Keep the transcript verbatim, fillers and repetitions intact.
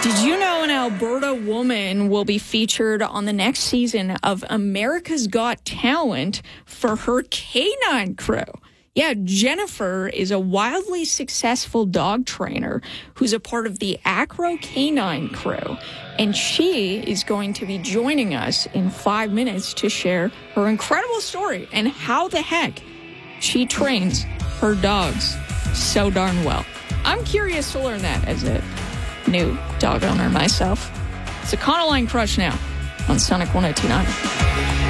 Did you know an Alberta woman will be featured on the next season of America's Got Talent for her canine crew? Yeah, Jennifer is a wildly successful dog trainer who's a part of the Acro Canine crew, and she is going to be joining us in five minutes to share her incredible story and how the heck she trains her dogs so darn well. I'm curious to learn that as a new dog owner myself. It's a Econoline Crush now on Sonic one oh two point nine.